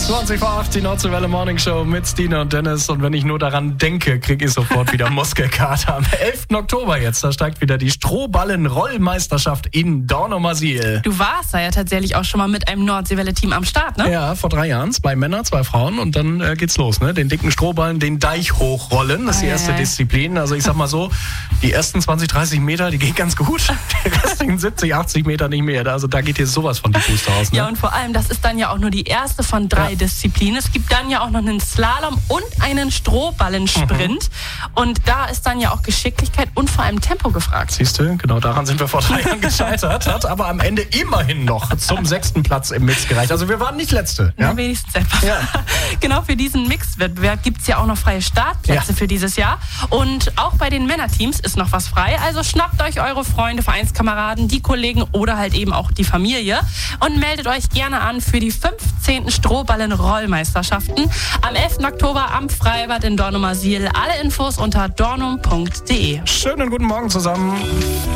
20 vor 8, die Nordseewelle Morning Show mit Stina und Dennis. Und wenn ich nur daran denke, kriege ich sofort wieder Muskelkater. Am 11. Oktober jetzt, da steigt wieder die Strohballen-Rollmeisterschaft in Dornumersiel. Du warst da ja tatsächlich auch schon mal mit einem Nordseewelle-Team am Start, ne? Ja, vor 3 Jahren. 2 Männer, 2 Frauen und dann geht's los, ne? Den dicken Strohballen, den Deich hochrollen, das ist die erste Disziplin. Also ich sag mal so, die ersten 20, 30 Meter, die gehen ganz gut. Die restlichen 70, 80 Meter nicht mehr. Also da geht hier sowas von die Puste aus, ne? Ja, und vor allem, das ist dann ja auch nur die erste von 3 Disziplinen. Es gibt dann ja auch noch einen Slalom und einen Strohballensprint. Und da ist dann ja auch Geschicklichkeit und vor allem Tempo gefragt. Siehst du, genau daran sind wir vor 3 Jahren gescheitert. Hat aber am Ende immerhin noch zum 6. Platz im Mix gereicht. Also wir waren nicht Letzte. Ja? Na, wenigstens etwas. Ja. Genau, für diesen Mixwettbewerb gibt es ja auch noch freie Startplätze für dieses Jahr. Und auch bei den Männerteams ist noch was frei. Also schnappt euch eure Freunde, Vereinskameraden, die Kollegen oder halt eben auch die Familie und meldet euch gerne an für die 15. Strohballen-Rollmeisterschaften am 11. Oktober am Freibad in Dornumersiel. Alle Infos unter dornum.de. Schönen guten Morgen zusammen.